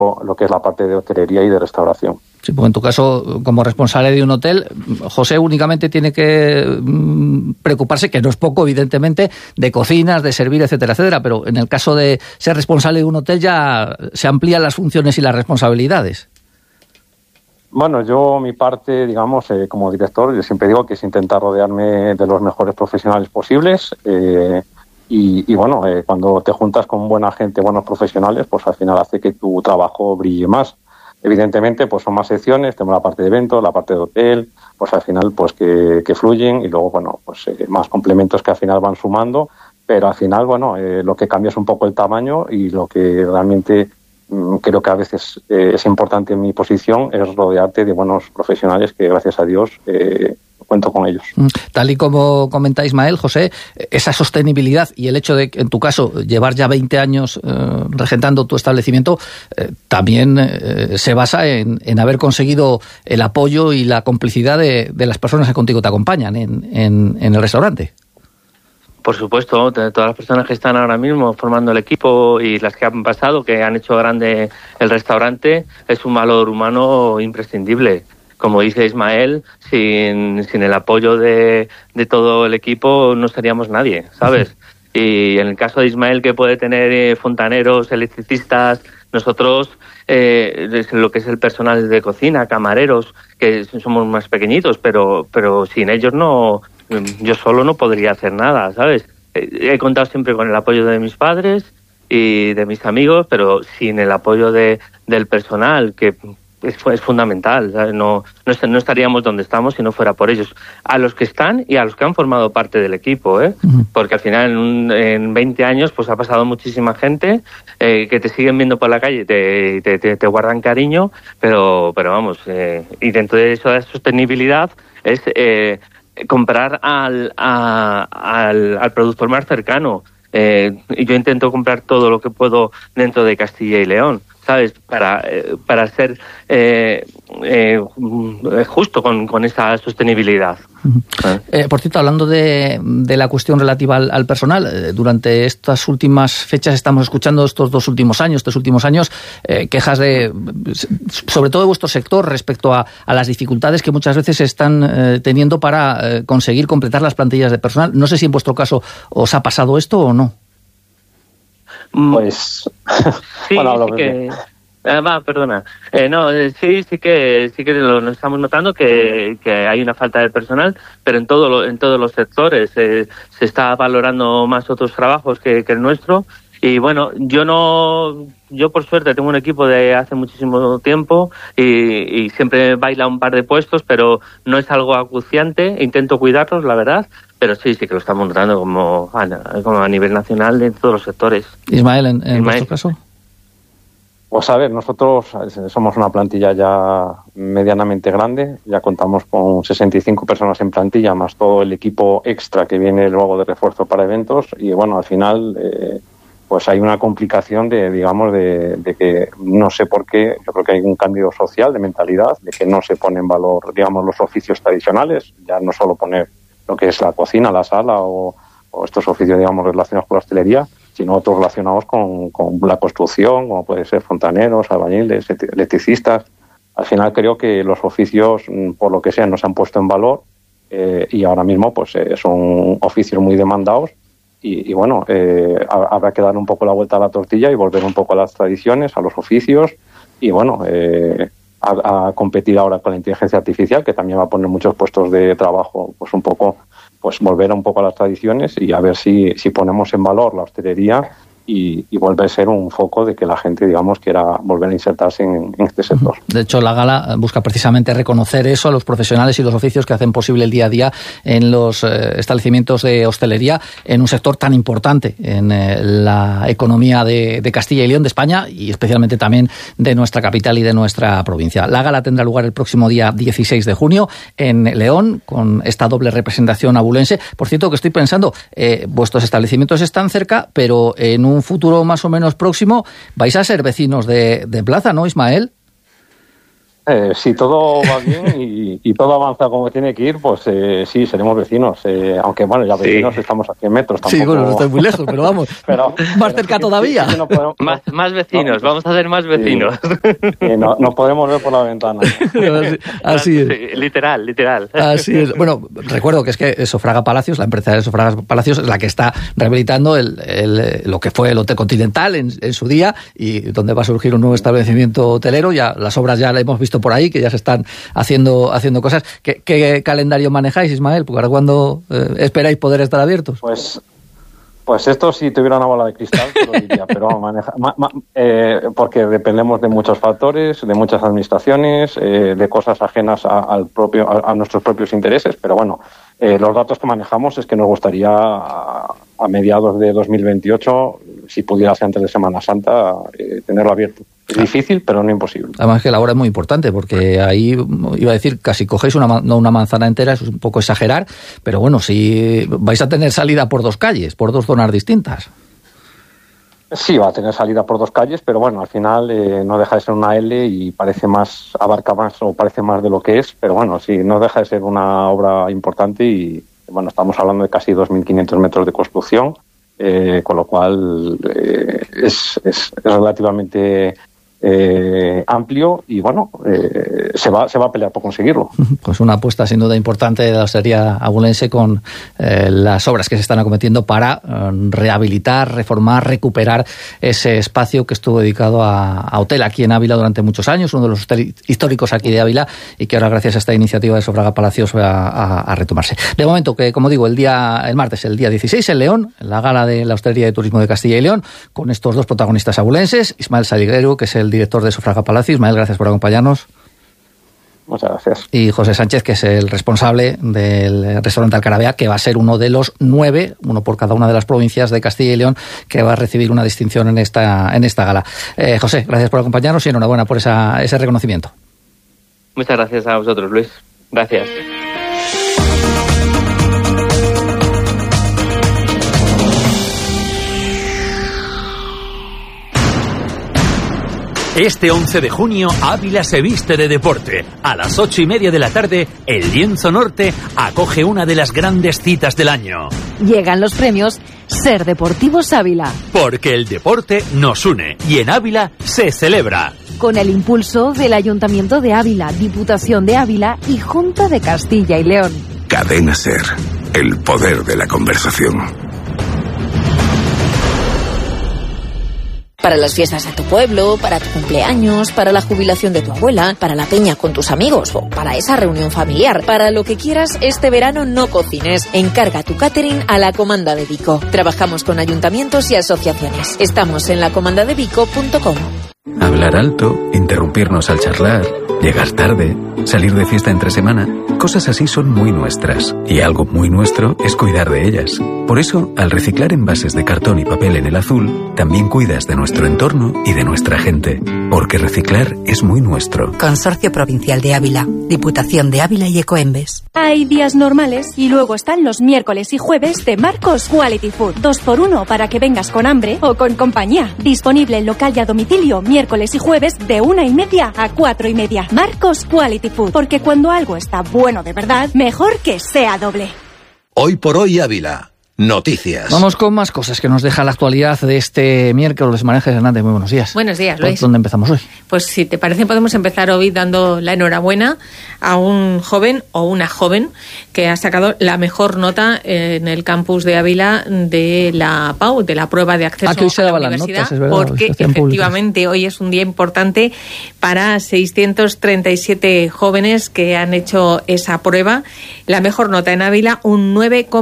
lo que es la parte de hotelería y de restauración. Sí, pues en tu caso, como responsable de un hotel, José únicamente tiene que preocuparse, que no es poco, evidentemente, de cocinas, de servir, etcétera, etcétera, pero en el caso de ser responsable de un hotel ya se amplían las funciones y las responsabilidades. Bueno, yo mi parte, digamos, como director, yo siempre digo que es intentar rodearme de los mejores profesionales posibles y bueno, cuando te juntas con buena gente, buenos profesionales, pues al final hace que tu trabajo brille más. Evidentemente, pues son más secciones, tenemos la parte de eventos, la parte de hotel, pues al final pues que fluyen y luego, bueno, pues más complementos que al final van sumando, pero al final, bueno, lo que cambia es un poco el tamaño y lo que realmente creo que a veces es importante en mi posición es rodearte de buenos profesionales que, gracias a Dios, cuento con ellos. Tal y como comenta Ismael, José, esa sostenibilidad y el hecho de, en tu caso, llevar ya 20 años regentando tu establecimiento, también se basa en haber conseguido el apoyo y la complicidad de las personas que contigo te acompañan en el restaurante. Por supuesto, todas las personas que están ahora mismo formando el equipo y las que han pasado, que han hecho grande el restaurante, es un valor humano imprescindible. Como dice Ismael, sin el apoyo de todo el equipo no seríamos nadie, ¿sabes? Y en el caso de Ismael, que puede tener fontaneros, electricistas, nosotros, lo que es el personal de cocina, camareros, que somos más pequeñitos, pero sin ellos no, yo solo no podría hacer nada, ¿sabes? He contado siempre con el apoyo de mis padres y de mis amigos, pero sin el apoyo del personal, que es fundamental, ¿sabes? No estaríamos donde estamos si no fuera por ellos, a los que están y a los que han formado parte del equipo, porque al final en 20 años pues ha pasado muchísima gente que te siguen viendo por la calle, te guardan cariño, pero vamos, y dentro de eso de sostenibilidad es comprar al productor más cercano. Y yo intento comprar todo lo que puedo dentro de Castilla y León, ¿sabes? Para ser justo con esa sostenibilidad. Por cierto, hablando de la cuestión relativa al personal, durante estas últimas fechas estamos escuchando estos últimos años, quejas sobre todo de vuestro sector respecto a las dificultades que muchas veces están teniendo para conseguir completar las plantillas de personal. No sé si en vuestro caso os ha pasado esto o no. Pues sí, bueno, sí que perdona. Sí que lo estamos notando que hay una falta de personal, pero en todos los sectores se está valorando más otros trabajos que el nuestro. Y bueno, yo por suerte tengo un equipo de hace muchísimo tiempo y siempre baila un par de puestos, pero no es algo acuciante. Intento cuidarlos, la verdad, pero sí que lo estamos notando como a nivel nacional en todos los sectores. Ismael, en vuestro caso. Pues a ver, nosotros somos una plantilla ya medianamente grande, ya contamos con 65 personas en plantilla, más todo el equipo extra que viene luego de refuerzo para eventos, y bueno, al final pues hay una complicación de que no sé por qué, yo creo que hay un cambio social de mentalidad, de que no se pone en valor, digamos, los oficios tradicionales, ya no solo poner lo que es la cocina, la sala o estos oficios, digamos, relacionados con la hostelería, sino otros relacionados con la construcción, como puede ser fontaneros, albañiles, electricistas. Al final creo que los oficios, por lo que sea, no se han puesto en valor y ahora mismo pues son oficios muy demandados y bueno, habrá que dar un poco la vuelta a la tortilla y volver un poco a las tradiciones, a los oficios y bueno, a competir ahora con la inteligencia artificial, que también va a poner muchos puestos de trabajo, pues un poco, pues volver un poco a las tradiciones y a ver si ponemos en valor la hostelería y vuelve a ser un foco de que la gente, digamos, quiera volver a insertarse en este sector. De hecho, la gala busca precisamente reconocer eso a los profesionales y los oficios que hacen posible el día a día en los establecimientos de hostelería en un sector tan importante en la economía de Castilla y León, de España y especialmente también de nuestra capital y de nuestra provincia. La gala tendrá lugar el próximo día 16 de junio en León con esta doble representación abulense. Por cierto, que estoy pensando, vuestros establecimientos están cerca, pero en un futuro más o menos próximo vais a ser vecinos de plaza, ¿no, Ismael? Si todo va bien y todo avanza como tiene que ir, pues sí, seremos vecinos. Aunque bueno, ya vecinos estamos a 100 metros. Tampoco... Sí, bueno, no estoy muy lejos, pero vamos, más cerca todavía. Sí, no podemos, más vecinos, vamos a hacer más vecinos. No podemos ver por la ventana. Así es. Sí, literal. Así es. Bueno, recuerdo que es que Sofraga Palacios, la empresa de Sofraga Palacios, es la que está rehabilitando lo que fue el Hotel Continental en su día, y donde va a surgir un nuevo establecimiento hotelero. Ya las obras ya las hemos visto por ahí, que ya se están haciendo cosas. ¿Qué calendario manejáis, Ismael? ¿Para cuándo esperáis poder estar abiertos? Pues esto, si tuviera una bola de cristal, te lo diría, pero porque dependemos de muchos factores, de muchas administraciones, de cosas ajenas a nuestros propios intereses, pero bueno, los datos que manejamos es que nos gustaría a mediados de 2028, si pudiera ser antes de Semana Santa, tenerlo abierto. Es difícil, pero no imposible. Además que la hora es muy importante, porque ahí, iba a decir, casi cogéis una manzana entera, eso es un poco exagerar, pero bueno, si vais a tener salida por dos calles, por dos zonas distintas. Sí, va a tener salida por dos calles, pero bueno, al final no deja de ser una L y abarca más o parece más de lo que es, pero bueno, sí, no deja de ser una obra importante y bueno, estamos hablando de casi 2.500 metros de construcción, con lo cual es relativamente amplio y bueno, se va a pelear por conseguirlo. Pues una apuesta sin duda importante de la hostelería abulense con las obras que se están acometiendo para rehabilitar, reformar, recuperar ese espacio que estuvo dedicado a hotel aquí en Ávila durante muchos años, uno de los hoteles históricos aquí de Ávila, y que ahora gracias a esta iniciativa de Sofraga Palacios va a retomarse. De momento, que como digo, el martes, el día 16 en León, en la gala de la Hostelería de Turismo de Castilla y León, con estos dos protagonistas abulenses, Ismael Saliguero, que es el director de Sofraga Palacios. Ismael, gracias por acompañarnos. Muchas gracias. Y José Sánchez, que es el responsable del restaurante Alcarabea, que va a ser uno de los 9, uno por cada una de las provincias de Castilla y León, que va a recibir una distinción en esta gala. José, gracias por acompañarnos y enhorabuena por ese reconocimiento. Muchas gracias a vosotros, Luis. Gracias. Este 11 de junio, Ávila se viste de deporte. A las 8:30 de la tarde, el Lienzo Norte acoge una de las grandes citas del año. Llegan los premios Ser Deportivos Ávila. Porque el deporte nos une y en Ávila se celebra. Con el impulso del Ayuntamiento de Ávila, Diputación de Ávila y Junta de Castilla y León. Cadena Ser, el poder de la conversación. Para las fiestas de tu pueblo, para tu cumpleaños, para la jubilación de tu abuela, para la peña con tus amigos o para esa reunión familiar. Para lo que quieras, este verano no cocines. Encarga tu catering a la Comanda de Vico. Trabajamos con ayuntamientos y asociaciones. Estamos en lacomandadevico.com. Hablar alto, interrumpirnos al charlar, llegar tarde, salir de fiesta entre semana, cosas así son muy nuestras. Y algo muy nuestro es cuidar de ellas. Por eso, al reciclar envases de cartón y papel en el azul, también cuidas de nuestro entorno y de nuestra gente. Porque reciclar es muy nuestro. Consorcio Provincial de Ávila, Diputación de Ávila y Ecoembes. Hay días normales y luego están los miércoles y jueves de Marcos Quality Food. 2x1 para que vengas con hambre o con compañía. Disponible en local y a domicilio miércoles y jueves de 1:30 a 4:30. Marcos Quality Food. Porque cuando algo está bueno de verdad, mejor que sea doble. Hoy por hoy Ávila. Noticias. Vamos con más cosas que nos deja la actualidad de este miércoles. María Ángeles Hernández, muy buenos días. Buenos días, Luis. ¿Dónde empezamos hoy? Pues si te parece podemos empezar hoy dando la enhorabuena a un joven o una joven que ha sacado la mejor nota en el campus de Ávila de la PAU, de la prueba de acceso que hoy se a la daban universidad, las notas, es verdad, porque efectivamente hoy es un día importante para 637 jóvenes que han hecho esa prueba. La mejor nota en Ávila, un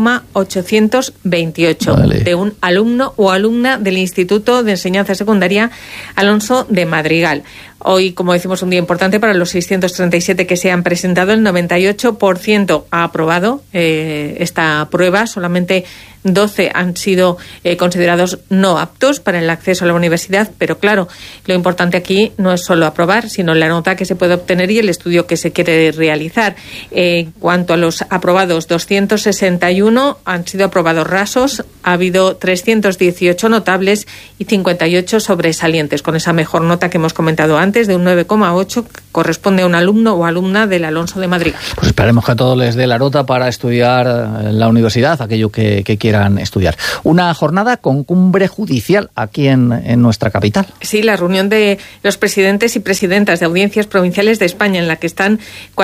9,828 de un alumno o alumna del Instituto de Enseñanza Secundaria Alonso de Madrigal. Hoy, como decimos, un día importante para los 637 que se han presentado. El 98% ha aprobado esta prueba. Solamente 12 han sido considerados no aptos para el acceso a la universidad. Pero claro, lo importante aquí no es solo aprobar, sino la nota que se puede obtener y el estudio que se quiere realizar. En cuanto a los aprobados, 261 han sido aprobados rasos. Ha habido 318 notables y 58 sobresalientes, con esa mejor nota que hemos comentado antes, de un 9,8, corresponde a un alumno o alumna del Alonso de Madrigal. Pues esperemos que a todos les dé la nota para estudiar en la universidad, aquello que quieran estudiar. Una jornada con cumbre judicial aquí en nuestra capital. Sí, la reunión de los presidentes y presidentas de audiencias provinciales de España, en la que están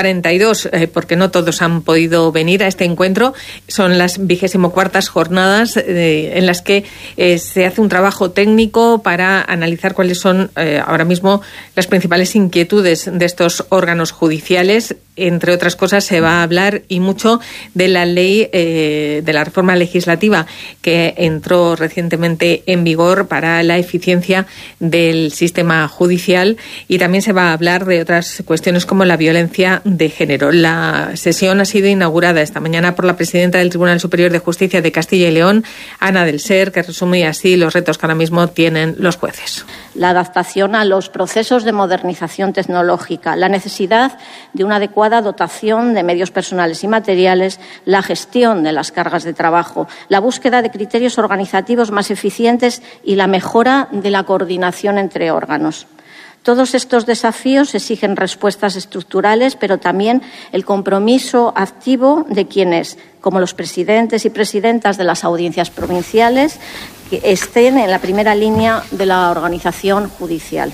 42, porque no todos han podido venir a este encuentro. Son las 24ª jornadas en las que se hace un trabajo técnico para analizar cuáles son ahora mismo las principales inquietudes de estos órganos judiciales. Entre otras cosas, se va a hablar y mucho de la ley, de la reforma legislativa que entró recientemente en vigor para la eficiencia del sistema judicial, y también se va a hablar de otras cuestiones como la violencia de género. La sesión ha sido inaugurada esta mañana por la presidenta del Tribunal Superior de Justicia de Castilla y León, Ana del Ser, que resume así los retos que ahora mismo tienen los jueces. La adaptación a los procesos de modernización tecnológica, la necesidad de una adecuada dotación de medios personales y materiales, la gestión de las cargas de trabajo, la búsqueda de criterios organizativos más eficientes y la mejora de la coordinación entre órganos. Todos estos desafíos exigen respuestas estructurales, pero también el compromiso activo de quienes, como los presidentes y presidentas de las audiencias provinciales, que estén en la primera línea de la organización judicial.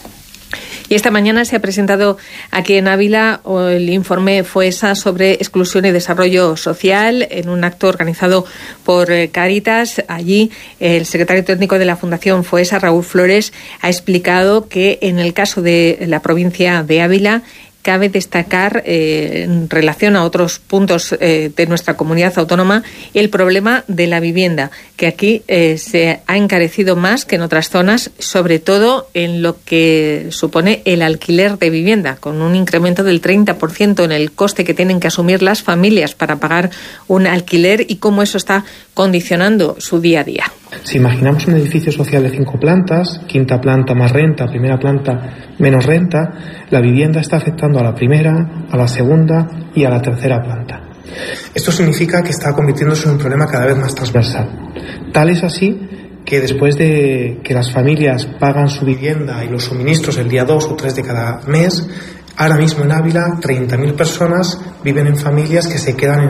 Y esta mañana se ha presentado aquí en Ávila el informe FOESA sobre exclusión y desarrollo social en un acto organizado por Cáritas. Allí el secretario técnico de la Fundación FOESA, Raúl Flores, ha explicado que en el caso de la provincia de Ávila cabe destacar, en relación a otros puntos de nuestra comunidad autónoma, el problema de la vivienda, que aquí se ha encarecido más que en otras zonas, sobre todo en lo que supone el alquiler de vivienda, con un incremento del 30% en el coste que tienen que asumir las familias para pagar un alquiler, y cómo eso está condicionando su día a día. Si imaginamos un edificio social de 5 plantas, quinta planta más renta, primera planta menos renta, la vivienda está afectando a la primera, a la segunda y a la tercera planta. Esto significa que está convirtiéndose en un problema cada vez más transversal. Tal es así que después de que las familias pagan su vivienda y los suministros el día 2 o 3 de cada mes, ahora mismo en Ávila 30.000 personas viven en familias que se quedan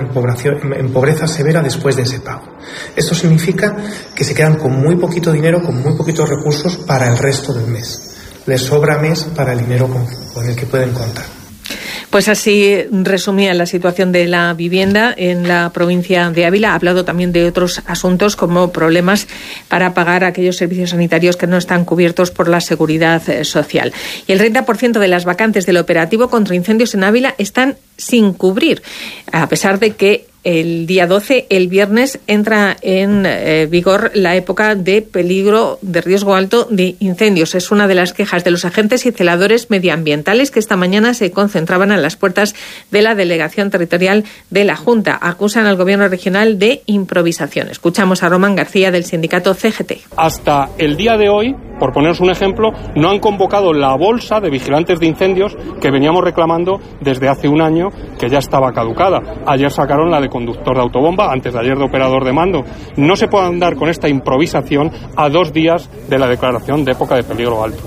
en pobreza severa después de ese pago. Esto significa que se quedan con muy poquito dinero, con muy poquitos recursos para el resto del mes. Les sobra mes para el dinero con el que pueden contar. Pues así resumía la situación de la vivienda en la provincia de Ávila. Ha hablado también de otros asuntos como problemas para pagar aquellos servicios sanitarios que no están cubiertos por la seguridad social. Y el 30% de las vacantes del operativo contra incendios en Ávila están sin cubrir, a pesar de que el día 12, el viernes, entra en vigor la época de peligro de riesgo alto de incendios. Es una de las quejas de los agentes y celadores medioambientales que esta mañana se concentraban a las puertas de la Delegación Territorial de la Junta. Acusan al Gobierno regional de improvisación. Escuchamos a Román García del sindicato CGT. Hasta el día de hoy, por poneros un ejemplo, no han convocado la bolsa de vigilantes de incendios que veníamos reclamando desde hace un año, que ya estaba caducada. Ayer sacaron la de conductor de autobomba, antes de ayer de operador de mando. No se puede andar con esta improvisación a 2 días de la declaración de época de peligro alto.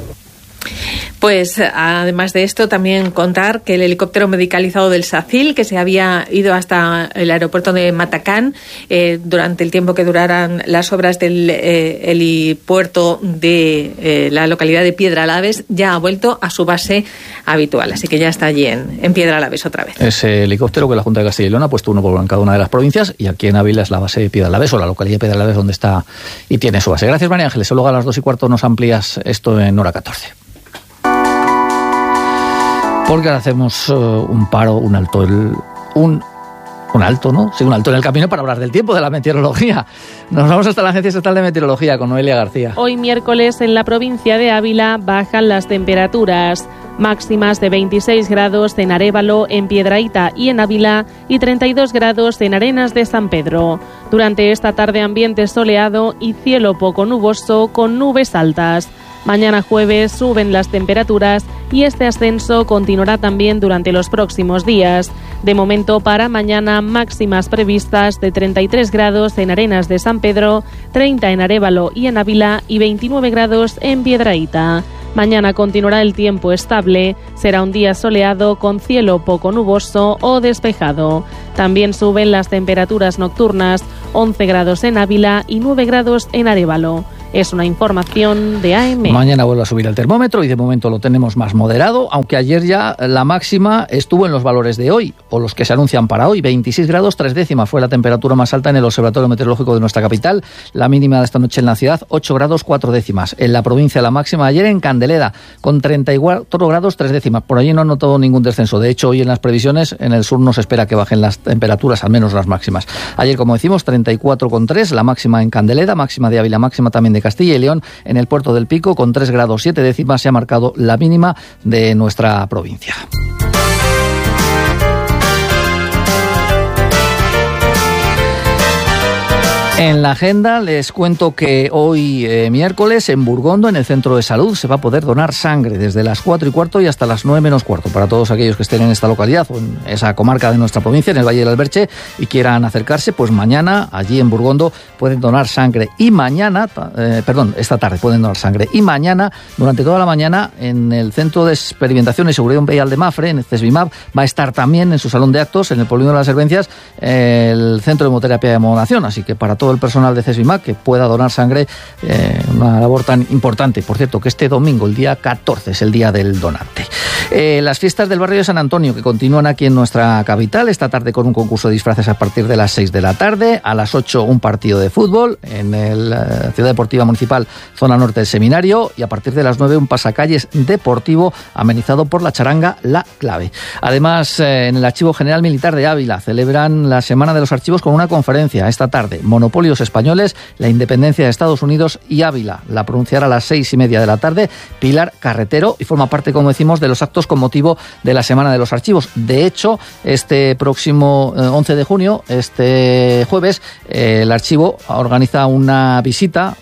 Pues además de esto, también contar que el helicóptero medicalizado del SACIL, que se había ido hasta el aeropuerto de Matacán durante el tiempo que duraran las obras del helipuerto de la localidad de Piedralaves, ya ha vuelto a su base habitual. Así que ya está allí en Piedralaves otra vez. Ese helicóptero que la Junta de Castilla y León ha puesto uno por cada una de las provincias, y aquí en Ávila es la base de Piedralaves, o la localidad de Piedralaves, donde está y tiene su base. Gracias, María Ángeles. Luego a las 2:15 nos amplías esto en hora 14. Porque ahora hacemos un paro, un alto, un alto, ¿no? Sí, un alto en el camino para hablar del tiempo, de la meteorología. Nos vamos hasta la Agencia Estatal de Meteorología con Noelia García. Hoy miércoles en la provincia de Ávila bajan las temperaturas. Máximas de 26 grados en Arévalo, en Piedrahita y en Ávila, y 32 grados en Arenas de San Pedro. Durante esta tarde ambiente soleado y cielo poco nuboso con nubes altas. Mañana jueves suben las temperaturas y este ascenso continuará también durante los próximos días. De momento, para mañana, máximas previstas de 33 grados en Arenas de San Pedro, 30 en Arévalo y en Ávila y 29 grados en Piedrahita. Mañana continuará el tiempo estable, será un día soleado con cielo poco nuboso o despejado. También suben las temperaturas nocturnas, 11 grados en Ávila y 9 grados en Arévalo. Es una información de AM. Mañana vuelve a subir el termómetro y de momento lo tenemos más moderado, aunque ayer ya la máxima estuvo en los valores de hoy, o los que se anuncian para hoy. 26 grados 3 décimas fue la temperatura más alta en el Observatorio Meteorológico de nuestra capital. La mínima de esta noche en la ciudad, 8 grados 4 décimas. En la provincia la máxima ayer en Candeleda, con 34 grados 3 décimas. Por allí no han notado ningún descenso. De hecho, hoy en las previsiones, en el sur no se espera que bajen las temperaturas, al menos las máximas. Ayer, como decimos, 34,3, la máxima en Candeleda, máxima de Ávila, máxima también de Castilla y León. En el Puerto del Pico, con 3 grados 7 décimas, se ha marcado la mínima de nuestra provincia. En la agenda les cuento que hoy miércoles en Burgondo, en el Centro de Salud, se va a poder donar sangre desde las 4:15 y hasta las 9 menos cuarto para todos aquellos que estén en esta localidad o en esa comarca de nuestra provincia, en el Valle del Alberche, y quieran acercarse, pues mañana allí en Burgondo pueden donar sangre y mañana, esta tarde pueden donar sangre y mañana, durante toda la mañana, en el Centro de Experimentación y Seguridad Vial de Mafre, en el CESBIMAP, va a estar también en su salón de actos, en el Polígono de las Servencias, el Centro de Hemoterapia y Hemodonación, así que para todo el personal de CESBIMAP que pueda donar sangre, una labor tan importante. Por cierto, que este domingo, el día 14, es el Día del Donante. Las fiestas del barrio de San Antonio, que continúan aquí en nuestra capital, esta tarde con un concurso de disfraces a partir de las 6 de la tarde, a las 8 un partido de fútbol en la Ciudad Deportiva Municipal, zona norte del Seminario, y a partir de las 9 un pasacalles deportivo amenizado por la charanga La Clave. Además, en el Archivo General Militar de Ávila celebran la Semana de los Archivos con una conferencia esta tarde, Monopolios Españoles, la independencia de Estados Unidos y Ávila. La pronunciará a las 6:30 de la tarde Pilar Carretero y forma parte, como decimos, de los actos con motivo de la Semana de los Archivos. De hecho, este próximo 11 de junio, este jueves, el archivo organiza una visita,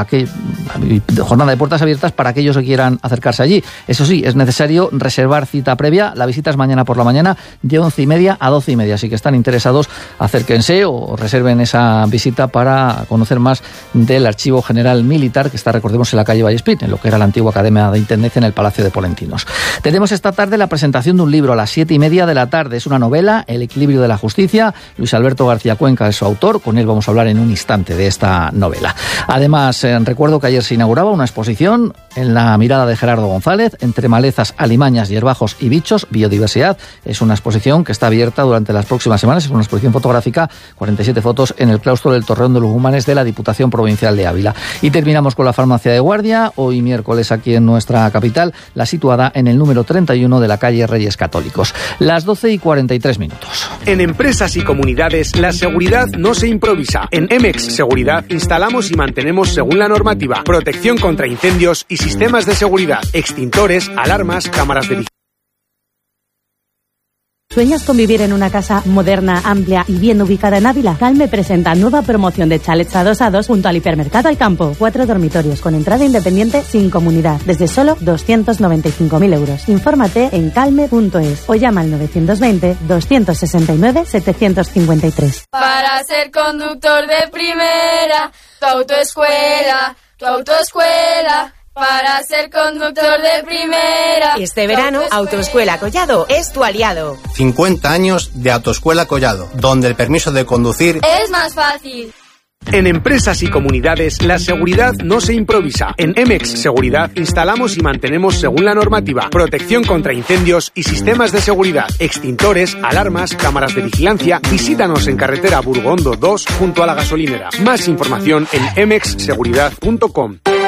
jornada de puertas abiertas para aquellos que quieran acercarse allí. Eso sí, es necesario reservar cita previa. La visita es mañana por la mañana de 11:30 a 12:30. Así que están interesados, acérquense o reserven esa visita para conocer más del Archivo General Militar, que está, recordemos, en la calle Vallespín, en lo que era la antigua Academia de Intendencia en el Palacio de Polentinos. Tenemos esta tarde la presentación de un libro a las 7:30 de la tarde. Es una novela, El equilibrio de la justicia. Luis Alberto García Cuenca es su autor. Con él vamos a hablar en un instante de esta novela. Además, recuerdo que ayer se inauguraba una exposición en la mirada de Gerardo González, Entre malezas, alimañas, hierbajos y bichos, biodiversidad. Es una exposición que está abierta durante las próximas semanas. Es una exposición fotográfica, 47 fotos en el claustro del Torreón de los Humanes de la Diputación Provincial de Ávila. Y terminamos con la farmacia de guardia, hoy miércoles aquí en nuestra capital, la situada en el número 31 de la calle Reyes Católicos. Las 12:43. En empresas y comunidades, la seguridad no se improvisa. En Emex Seguridad instalamos y mantenemos según la normativa, protección contra incendios y sistemas de seguridad, extintores, alarmas, cámaras de vigilancia. ¿Sueñas con vivir en una casa moderna, amplia y bien ubicada en Ávila? Calme presenta nueva promoción de chalets adosados junto al hipermercado Al Campo. 4 dormitorios con entrada independiente sin comunidad, desde solo 295.000 euros. Infórmate en calme.es o llama al 920-269-753. Para ser conductor de primera, tu autoescuela. Para ser conductor de primera. Este verano, Autoescuela Collado es tu aliado. 50 años de Autoescuela Collado, donde el permiso de conducir es más fácil. En empresas y comunidades, la seguridad no se improvisa. En Emex Seguridad instalamos y mantenemos según la normativa, protección contra incendios y sistemas de seguridad, extintores, alarmas, cámaras de vigilancia. Visítanos en carretera Burgondo 2 junto a la gasolinera. Más información en emexseguridad.com.